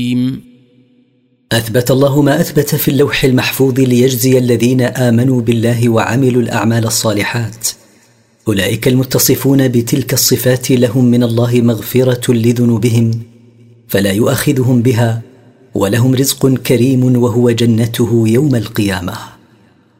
أثبت الله ما أثبت في اللوح المحفوظ ليجزي الذين آمنوا بالله وعملوا الأعمال الصالحات. أولئك المتصفون بتلك الصفات لهم من الله مغفرة لذنوبهم فلا يؤاخذهم بها، ولهم رزق كريم وهو جنته يوم القيامة.